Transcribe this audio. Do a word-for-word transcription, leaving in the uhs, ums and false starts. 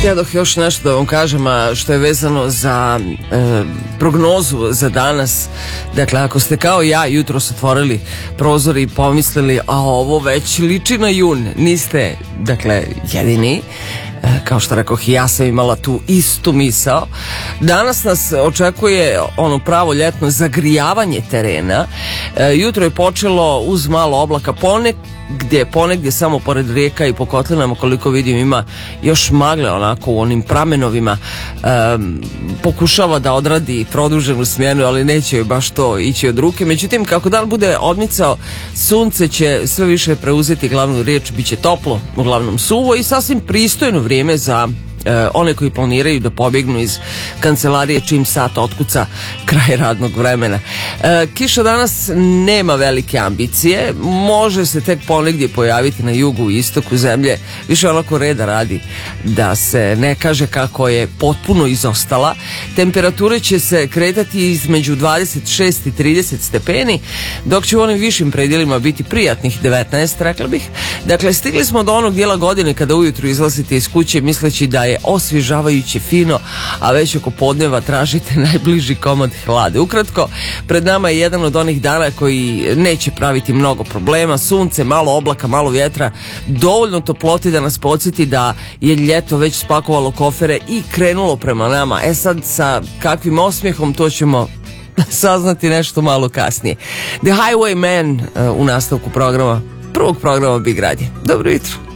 Ja dok još nešto da vam kažem, a što je vezano za e, prognozu za danas. Dakle, ako ste kao ja jutros otvorili prozor i pomislili, a ovo već liči na jun, niste, dakle, jedini. Kao što rekoh, ja sam imala tu istu misao. Danas nas očekuje ono pravo ljetno zagrijavanje terena. E, jutro je počelo uz malo oblaka, ponegdje, ponegdje samo pored rijeka i po kotlinama, koliko vidim, ima još magle onako u onim pramenovima. E, pokušava da odradi produženu smjenu, ali neće joj baš to ići od ruke. Međutim, kako dan bude odmicao, sunce će sve više preuzeti glavnu riječ, bit će toplo, uglavnom suvo i sasvim pristojno vrijeme za e, one koji planiraju da pobjegnu iz kancelarije čim sat otkuca kraj radnog vremena. E, kiša danas nema velike ambicije, može se tek ponegdje pojaviti na jugu i istoku zemlje, više onako reda radi da se ne kaže kako je potpuno izostala. Temperature će se kretati između dvadeset šest i trideset stepeni, dok će u onim višim predjelima biti prijatnih devetnaest, rekla bih. Dakle, stigli smo do onog dijela godine kada ujutru izlazite iz kuće misleći da je osvježavajuće fino, a već oko podneva tražite najbliži komad hlade. Ukratko, pred nama je jedan od onih dana koji neće praviti mnogo problema. Sunce, malo oblaka, malo vjetra, dovoljno toplote da nas podsjeti da je ljeto već spakovalo kofere i krenulo prema nama. E sad, sa kakvim osmijehom, to ćemo saznati nešto malo kasnije. The Highwayman uh, u nastavku programa, prvog programa Big Radio. Dobro jutro.